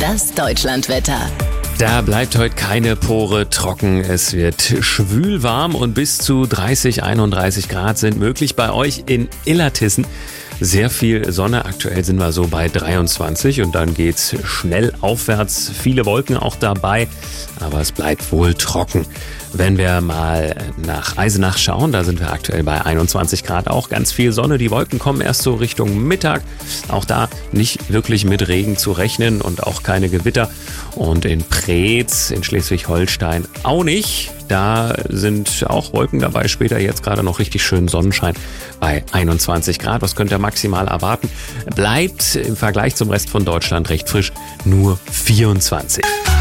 Das Deutschlandwetter. Da bleibt heute keine Pore trocken. Es wird schwül warm und bis zu 30, 31 Grad sind möglich bei euch in Illertissen. Sehr viel Sonne, aktuell sind wir so bei 23 und dann geht's schnell aufwärts. Viele Wolken auch dabei, aber es bleibt wohl trocken. Wenn wir mal nach Eisenach schauen, da sind wir aktuell bei 21 Grad, auch ganz viel Sonne. Die Wolken kommen erst so Richtung Mittag. Auch da nicht wirklich mit Regen zu rechnen und auch keine Gewitter. Und in Preetz, in Schleswig-Holstein auch nicht. Da sind auch Wolken dabei, später jetzt gerade noch richtig schön Sonnenschein bei 21 Grad. Was könnt ihr maximal erwarten? Bleibt im Vergleich zum Rest von Deutschland recht frisch, nur 24.